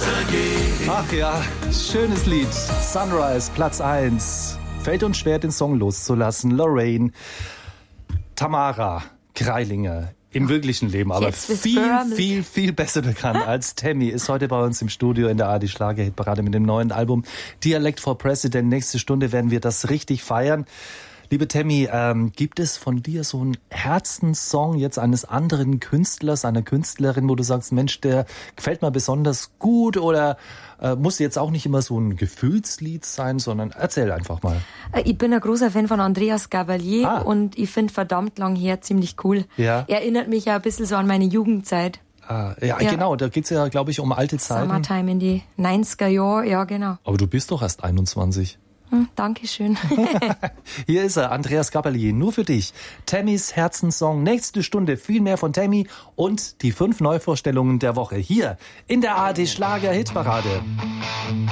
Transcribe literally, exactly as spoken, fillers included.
vergeht. Ach ja, schönes Lied. Sunrise, Platz eins. Fällt uns schwer, den Song loszulassen. Lorraine, Tamara Greilinger. Im wirklichen Leben, aber viel, viel, viel besser bekannt als Tammy, ist heute bei uns im Studio in der A R D Schlager-Hitparade mit dem neuen Album Dialect for President. Nächste Stunde werden wir das richtig feiern. Liebe Tammy, ähm, gibt es von dir so einen Herzenssong jetzt eines anderen Künstlers, einer Künstlerin, wo du sagst, Mensch, der gefällt mir besonders gut, oder äh, muss jetzt auch nicht immer so ein Gefühlslied sein, sondern erzähl einfach mal. Ich bin ein großer Fan von Andreas Gabalier ah. und ich finde verdammt lang her ziemlich cool. Ja. Erinnert mich ja ein bisschen so an meine Jugendzeit. Ah, ja, ja, genau, da geht's ja, glaube ich, um alte Zeiten. Summertime in die neunziger Jahre, ja genau. Aber du bist doch erst einundzwanzig. Hm, Dankeschön. Hier ist er, Andreas Gabalier, nur für dich. Tammys Herzenssong, nächste Stunde viel mehr von Tammy und die fünf Neuvorstellungen der Woche hier in der A R D Schlager Hitparade.